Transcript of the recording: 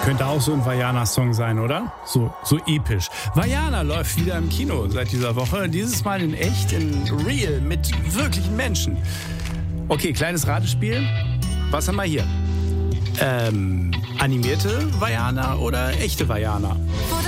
Könnte auch so ein Vajana-Song sein, oder? So episch. Vajana läuft wieder im Kino seit dieser Woche. Dieses Mal in echt, in real, mit wirklichen Menschen. Okay, kleines Ratespiel. Was haben wir hier? Animierte Vajana oder echte Vajana?